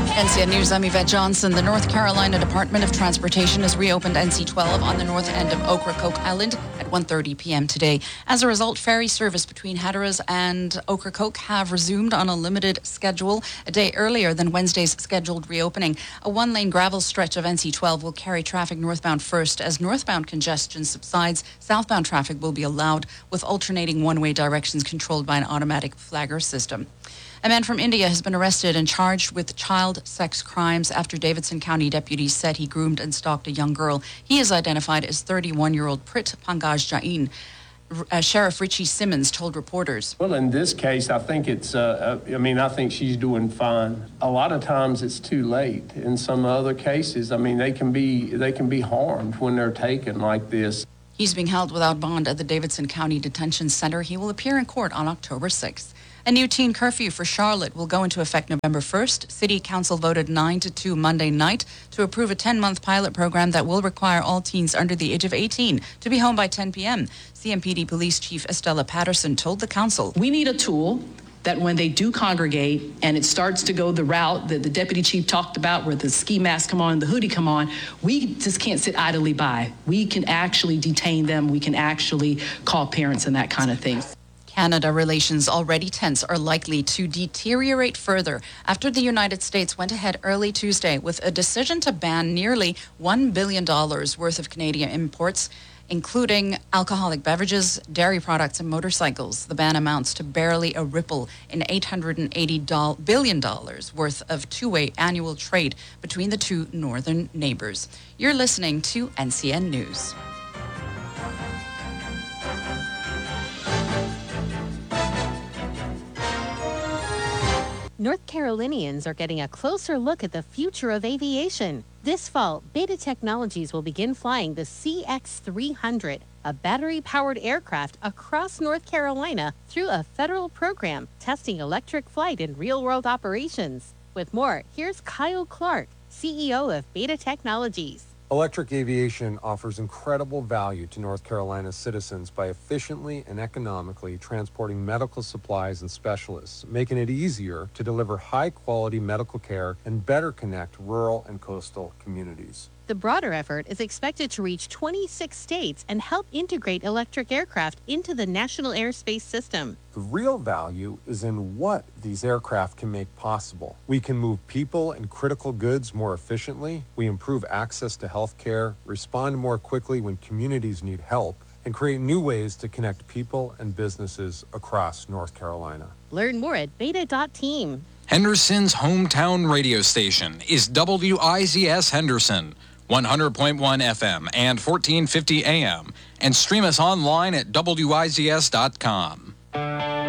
NCN News, I'm Yvette Johnson. The North Carolina Department of Transportation has reopened NC-12 on the north end of Ocracoke Island at 1:30 p.m. today. As a result, ferry service between Hatteras and Ocracoke have resumed on a limited schedule a day earlier than Wednesday's scheduled reopening. A one-lane gravel stretch of NC-12 will carry traffic northbound first. As northbound congestion subsides, southbound traffic will be allowed with alternating one-way directions controlled by an automatic flagger system. A man from India has been arrested and charged with child sex crimes after Davidson County deputies said he groomed and stalked a young girl. He is identified as 31-year-old Prit Pankaj Jain. Sheriff Richie Simmons told reporters. Well, in this case, I think I think she's doing fine. A lot of times it's too late. In some other cases, they can be harmed when they're taken like this. He's being held without bond at the Davidson County Detention Center. He will appear in court on October 6th. A new teen curfew for Charlotte will go into effect November 1st. City Council voted 9-2 Monday night to approve a 10-month pilot program that will require all teens under the age of 18 to be home by 10 p.m. CMPD Police Chief Estella Patterson told the council. We need a tool that when they do congregate and it starts to go the route that the deputy chief talked about where the ski mask come on and the hoodie come on, we just can't sit idly by. We can actually detain them. We can actually call parents and that kind of thing. Canada relations, already tense, are likely to deteriorate further after the United States went ahead early Tuesday with a decision to ban nearly $1 billion worth of Canadian imports, including alcoholic beverages, dairy products, and motorcycles. The ban amounts to barely a ripple in $880 billion worth of two-way annual trade between the two northern neighbors. You're listening to NCN News. North Carolinians are getting a closer look at the future of aviation. This fall, Beta Technologies will begin flying the CX-300, a battery-powered aircraft across North Carolina through a federal program testing electric flight in real-world operations. With more, here's Kyle Clark, CEO of Beta Technologies. Electric aviation offers incredible value to North Carolina's citizens by efficiently and economically transporting medical supplies and specialists, making it easier to deliver high-quality medical care and better connect rural and coastal communities. The broader effort is expected to reach 26 states and help integrate electric aircraft into the national airspace system. The real value is in what these aircraft can make possible. We can move people and critical goods more efficiently. We improve access to health care, respond more quickly when communities need help, and create new ways to connect people and businesses across North Carolina. Learn more at beta.team. Henderson's hometown radio station is WIZS Henderson, 100.1 FM and 1450 AM, and stream us online at WIZS.com.